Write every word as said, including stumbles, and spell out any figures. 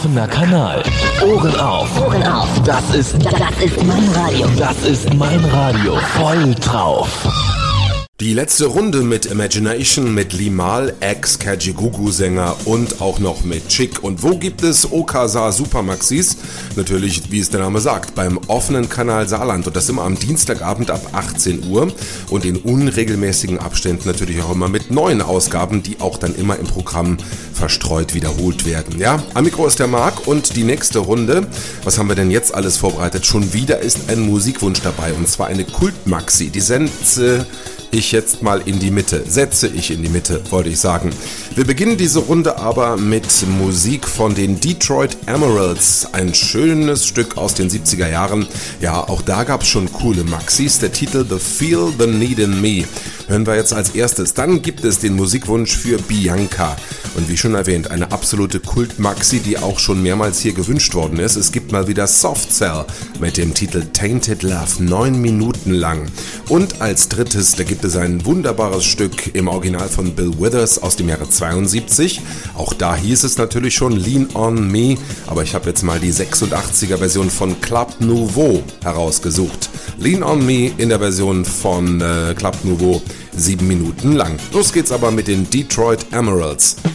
Offener Kanal. Ohren auf. Ohren auf. Das ist, Das ist mein Radio. das ist mein Radio. Voll drauf. Die letzte Runde mit Imagination, mit Limahl, Ex-Kajagoogoo-Sänger und auch noch mit Chick. Und wo gibt es Okasa Supermaxis? Natürlich, wie es der Name sagt, beim offenen Kanal Saarland. Und das immer am Dienstagabend ab achtzehn Uhr und in unregelmäßigen Abständen natürlich auch immer mit neuen Ausgaben, die auch dann immer im Programm verstreut wiederholt werden. Ja, am Mikro ist der Marc und die nächste Runde, was haben wir denn jetzt alles vorbereitet? Schon wieder ist ein Musikwunsch dabei und zwar eine Kultmaxi. Die setze ich jetzt mal in die Mitte. Setze ich in die Mitte, wollte ich sagen. Wir beginnen diese Runde aber mit Musik von den Detroit Emeralds. Ein schönes Stück aus den siebziger Jahren. Ja, auch da gab es schon coole Maxis. Der Titel The Feel the Need in Me hören wir jetzt als erstes. Dann gibt es den Musikwunsch für Bianca. Und wie schon erwähnt, eine absolute Kult-Maxi, die auch schon mehrmals hier gewünscht worden ist. Es gibt mal wieder Soft Cell mit dem Titel Tainted Love, neun Minuten lang. Und als drittes, da gibt es ein wunderbares Stück im Original von Bill Withers aus dem Jahre zweiundsiebzig. Auch da hieß es natürlich schon Lean on Me, aber ich habe jetzt mal die sechsundachtziger Version von Club Nouveau herausgesucht. Lean on Me in der Version von äh, Club Nouveau, sieben Minuten lang. Los geht's aber mit den Detroit Emeralds.